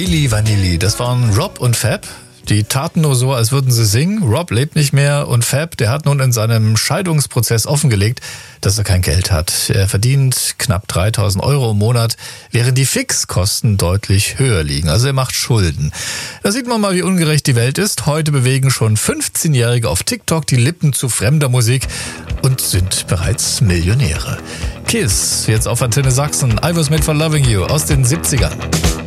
Milli Vanilli, das waren Rob und Fab. Die taten nur so, als würden sie singen. Rob lebt nicht mehr und Fab, der hat nun in seinem Scheidungsprozess offengelegt, dass er kein Geld hat. Er verdient knapp 3.000 € im Monat, während die Fixkosten deutlich höher liegen. Also er macht Schulden. Da sieht man mal, wie ungerecht die Welt ist. Heute bewegen schon 15-Jährige auf TikTok die Lippen zu fremder Musik und sind bereits Millionäre. Kiss, jetzt auf Antenne Sachsen. I Was Made for Loving You aus den 70ern.